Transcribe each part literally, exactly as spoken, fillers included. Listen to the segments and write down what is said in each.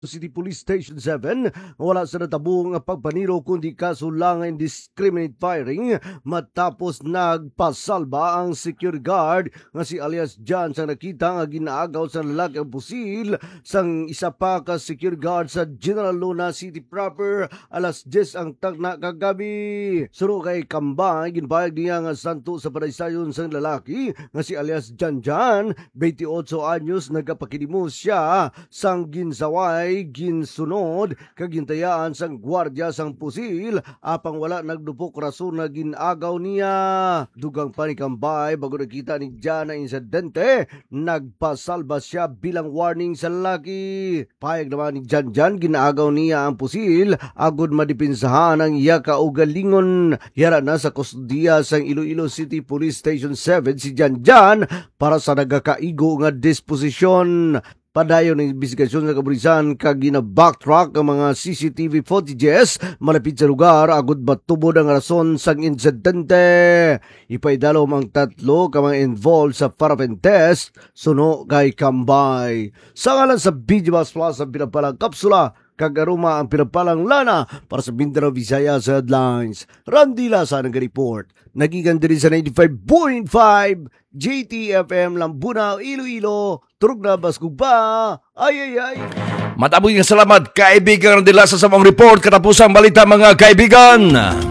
City Police Station seven, wala sa natabong pagpaniro kundi kaso lang indiscriminate firing matapos nagpasalba ang security guard nga si alias John sa nakita nga ginaagaw sa lalaki ang pusil sang isa pa ka security guard sa General Luna City proper alas diyes ang tagna kagabi. Suro kay Kambay, ginbayag niya nga santo sa padaysayon sang lalaki nga si alias John John, twenty-eight anyos, nagapakidimo siya sang ginsaway ginsunod kagintayaan sang gwardya sang pusil apang wala nagdupok rason na ginagaw niya. Dugang pa ni Kambay bago nakita ni Jan na insidente, nagpasalba siya bilang warning sa lalaki. Payag naman ni Jan Jan, ginaagaw niya ang pusil agud madipinsahan ang iya kaugalingon. Yara na sa kustodiya sang Iloilo City Police Station seven si Jan Jan para sa nagakaigo nga disposisyon. Padayon ng investigasyon sa kapulisan kag gina-backtrack ang mga C C T V footages malapit sa lugar agud matubod ang rason sang insidente. Ipaidalom ang tatlo ka mga involved sa paraffin test suno kay Kambay. Sa ngalan sa B G Mas Plus ang pinapalang kapsula kag aruma ang pinapalang lana para sa Mindanao Visayas Headlines. Randy Lasa nag-report. Nagigan diri sa ninety-five point five J T F M Lambunaw, Iloilo. Turog na baskog ba? Ay, ay, ay. Matabong nga salamat, kaibigan Randy Lasa sa mong report. Katapusang balita mga kaibigan.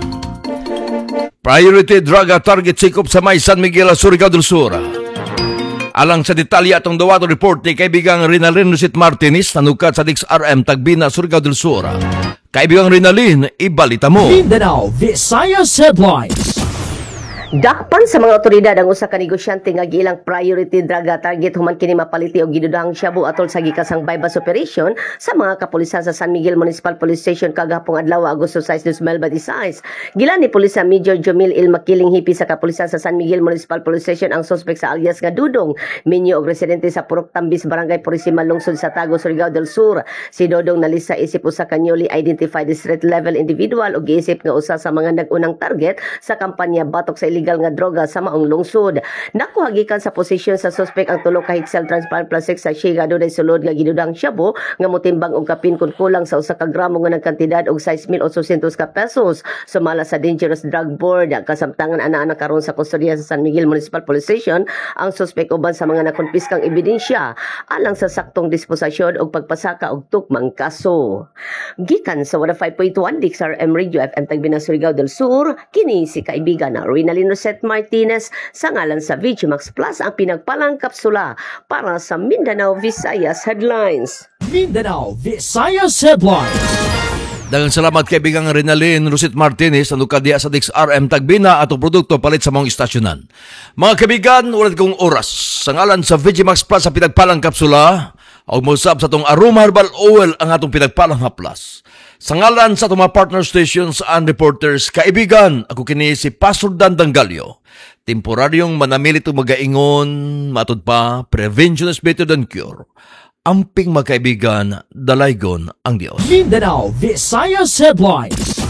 Priority drug target check-up sa may San Miguel, Surigao del Sur. Alang sa detalye atong dawato report ni kaibigang Rinalyn Lucit Martinez nanukat sa D X R M Tagbina, Surigao del Sur. Kaibigang Rinalyn, ibalita mo. Mindanao Visayas Headlines. Dakpan sa mga otoridad ang usa ka negosyante nga giilang priority drug target human kini mapaliti og gidudahang shabu atol sa gikasang bypass operation sa mga kapulisan sa San Miguel Municipal Police Station kagahapong adlaw Agosto six, twenty twenty-six. Gilan ni Pulisa Major Jomil Il Makiling hipi sa kapulisan sa San Miguel Municipal Police Station ang suspek sa alias nga Dudong, minyo og residente sa Purok Tambis, Barangay Purisima, lungsod sa Tago, Surigao del Sur. Si Dodong nalisa isip usa ka newly identified district level individual og giisip nga usa sa mga nag-unang target sa kampanya batok sa illegal nga droga sa maong lungsod. Nakuha gikan sa posisyon sa suspek ang tulo ka Hexal Transplant Plus six sa Shiga dunay sulod nga gidudang shabu nga motimbang og kapin kun kulang sa usa ka gramo nga nagkantidad og six mil eight hundred ka pesos. Sumala sa Dangerous Drug Board kasamtangan ana-ana karon sa kustodiya sa San Miguel Municipal Police Station ang suspek uban sa mga nakonpiskang ebidensya alang sa saktong disposisyon og pagpasaka og tukmang kaso. Gikan sa one oh five point one D X R M Radio F M Tagbina, Surigao del Sur, kini si kaibigan na Rinalyn Lucet Martinez sa ngalan sa V G Max Plus ang pinagpalang kapsula para sa Mindanao Visayas Headlines. Mindanao Visayas Headlines. Daghang salamat kaibigang Rinalyn Lucet Martinez ang ukadya sa D X R M Tagbina ato produkto palit sa mong istasyonan. Mga kaibigan, ulit kong oras sa ngalan sa V G Max Plus ang pinagpalang kapsula og musab sa tong Aroma Herbal Oil ang atong pinagpalang haplas. Sa ngalan sa itong mga partner stations and reporters, kaibigan, ako kini si Pastor Dan Dangalio. Temporaryong manamilit o magaingon, matod pa, prevention is better than cure. Amping magkaibigan, dalaygon ang Diyos. Mindanao Visayas Headlines.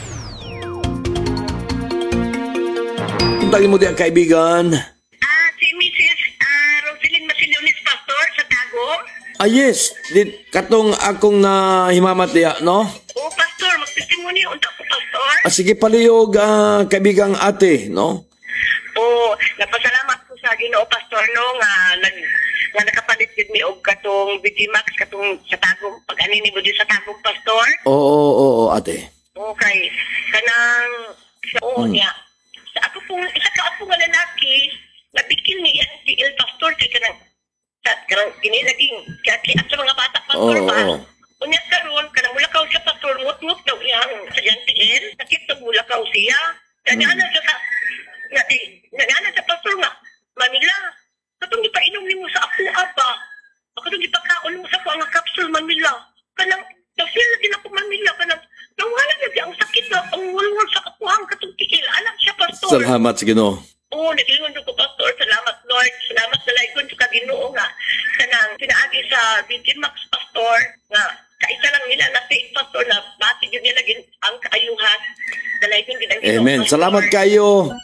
Tungtagin mo diyan kaibigan. Ah, si Missus Uh, Roselyn Masiliones, Pastor, sa Tago. Ah yes, dit katong akong na himamat diya, no? Oo, Pastor, magtestimony unta ko, Pastor. Ah, sige palihog, uh, kaibigang ate, no? Oo, napasalamat ko sa Ginoo, Pastor, no, nga nag nga nakapalit gid mi og katong V G Max katong sa Tagum, pag-anini mo di sa Tagum, Pastor. Oo, oo, oo, ate. Okay, kanang sa oo Hmm. niya. Sa ako pong isa ka ako nga lalaki, nabikil ni yan si El Pastor kay kanang sa kanang kini naging kaki at sa mga bata, Pastor, Oo, ba? oo. Unya karon kanang mulakaw siya, Pastor, ngut-ngut daw iyang sa iyang tiil, sakit sa mulakaw siya. Kanya na siya sa nga di nga sa Pastor nga Manila. Katong ipainom nimo sa ako apa. Katong ipakaon mo sa ako ang capsule Manila. Kanang dafil na din ako Manila kanang nawala na di ang sakit na ang wulwul sa ako ang katong tiil. Anak siya, Pastor. Salamat sa Ginoo. Oo, nagingon ko, Pastor. Salamat, Lord. Salamat na laikon sa Ginoo nga. Kanang pinaagi sa V G Max, Pastor, nga kaisa lang nila na faith, Pastor, na bati yun nila ang kaayuhan. Dalaipin din ang Ginoo, Amen. Pastor. Salamat kayo.